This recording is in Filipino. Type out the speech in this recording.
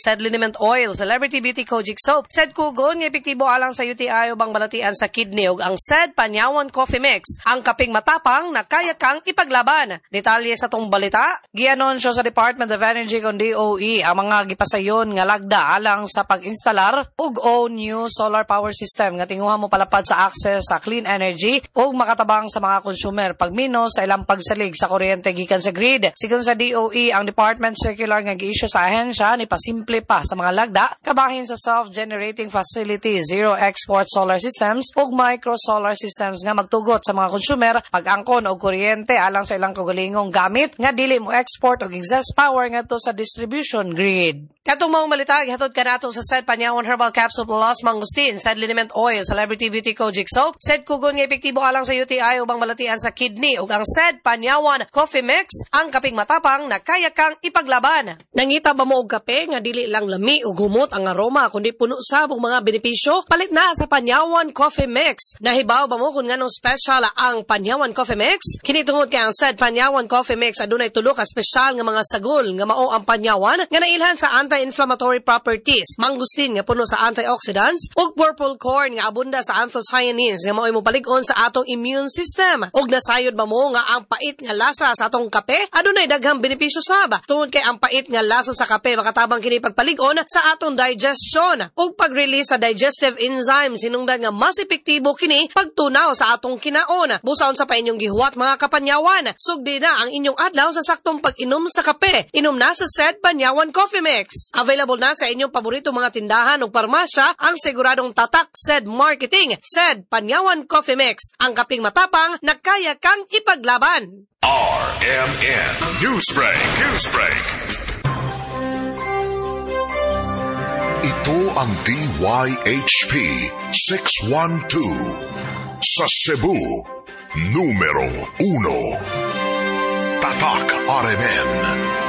Said liniment oil, celebrity beauty kojic soap. Said kugon nga epektibo alang sa UTI o bang balatian sa kidney ug ang said Panyawan Coffee Mix. Ang kaping matapang na kaya kang ipaglaban. Detalye sa tong balita, gianunsyo sa Department of Energy kon DOE ang mga gipasayon nga lagda alang sa pag-instalar og own new solar power system nga tinguha mo palapad sa access sa clean energy ug makatabang sa mga consumer pagminos sa ilang pagsalig sa kuryente gikan sa grid. Sigon sa DOE, ang department circular nga gi-issue sa ahensya ni pasimple pa sa mga lagda kabahin sa self-generating facilities, zero export solar systems ug micro solar systems nga magtugot sa mga consumer pag-angkon og kuryente alang sa ilang kaugalingong gamit nga dili mo export og excess power ngadto sa distribution grid. Katong maong balita gihatod kanato sa said Panyawan Herbal Capsule Plus Mangustin, said liniment oil, celebrity beauty kojic soap, said kugon nga epektibo alang sa UTI ubang balatian sa kidney ug ang said Panyawan Coffee Mix, ang kaping matapang na kaya kang ipaglaban. Nangita ba mo og kape nga dili lang lami ug humot ang aroma kundi puno sa mga benepisyo? Palit na sa Panyawan Coffee Mix. Nahibaw ba mo kung nganong special ang Panyawan Coffee Mix? Kini tungod kay ang said Panyawan Coffee Mix adunay tulo ka special nga mga sagol nga mao ang panyawan nga nailhan sa anti-inflammatory properties, mangustin nga puno sa antioxidants ug purple corn nga abunda sa anthocyanins nga mao'y mopalig-on sa atong immune system. Ug nasayod ba mo nga ang pait nga lasa sa atong kape adunay daghang benepisyo sab tungod kay ang pait nga lasa sa kape makatabang kini pagpalig-on sa atong digestion ug pag-release sa digestive enzymes hinungdan nga mas epektibo kini pagtunaw sa atong kinaon. Busaon sa pa inyong gihuwat mga kapanyawan, sugdi na ang inyong adlaw sa saktong pag-inom sa kape. Inom na sa said Panyawan Coffee Mix. Available na sa inyong paborito mga tindahan o parmasya ang siguradong tatak said marketing, said Panyawan Coffee Mix. Ang kaping matapang na kaya kang ipaglaban. RMN Newsbreak. Ito ang DYHP 612 sa Cebu, numero 1. Tatak RMN.